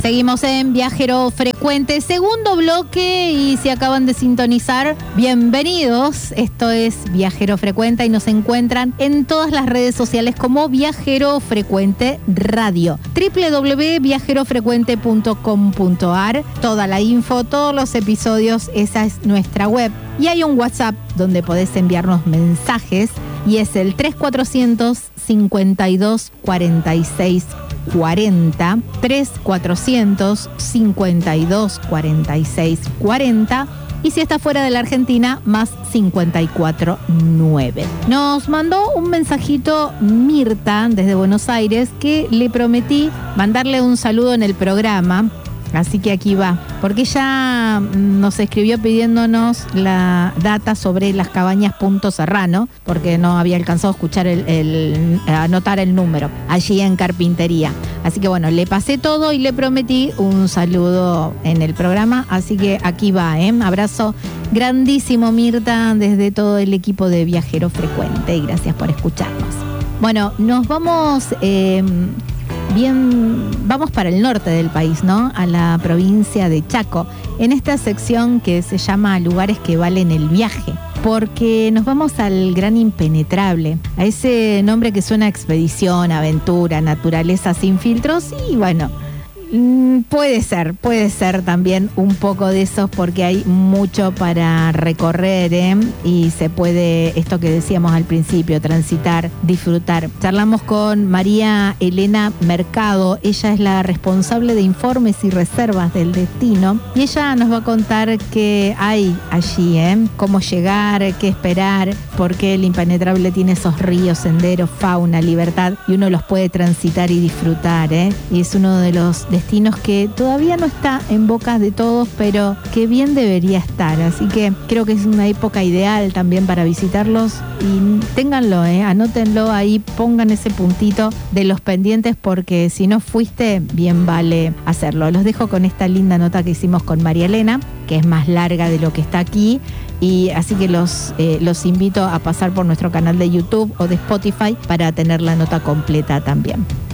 Seguimos en Viajero Frecuente, segundo bloque, y si acaban de sintonizar, bienvenidos. Esto es Viajero Frecuente y nos encuentran en todas las redes sociales como Viajero Frecuente Radio. www.viajerofrecuente.com.ar. Toda la info, todos los episodios, esa es nuestra web. Y hay un WhatsApp donde podés enviarnos mensajes y es el 3400 52 46 40, 3400 52 46 40, y si está fuera de la Argentina, más 54 9. Nos mandó un mensajito Mirta desde Buenos Aires, que le prometí mandarle un saludo en el programa. Así que aquí va, porque ella nos escribió pidiéndonos la data sobre las cabañas Punto Serrano, porque no había alcanzado a escuchar anotar el número allí en Carpintería. Así que bueno, le pasé todo y le prometí un saludo en el programa, así que aquí va, abrazo grandísimo, Mirta, desde todo el equipo de Viajero Frecuente, y gracias por escucharnos. Bueno, nos vamos... vamos para el norte del país, ¿no? A la provincia de Chaco, en esta sección que se llama Lugares que valen el viaje, porque nos vamos al Gran Impenetrable, a ese nombre que suena a expedición, aventura, naturaleza sin filtros, y bueno, puede ser también un poco de esos, porque hay mucho para recorrer, y se puede, esto que decíamos al principio, transitar, disfrutar. Charlamos con María Elena Mercado, ella es la responsable de informes y reservas del destino, y ella nos va a contar qué hay allí, cómo llegar, qué esperar, por qué el Impenetrable tiene esos ríos, senderos, fauna, libertad, y uno los puede transitar y disfrutar, y es uno de los destinos que todavía no está en bocas de todos, pero que bien debería estar. Así que creo que es una época ideal también para visitarlos, y ténganlo, anótenlo ahí, pongan ese puntito de los pendientes, porque si no fuiste, bien vale hacerlo. Los dejo con esta linda nota que hicimos con María Elena, que es más larga de lo que está aquí, y así que los invito a pasar por nuestro canal de YouTube o de Spotify para tener la nota completa también.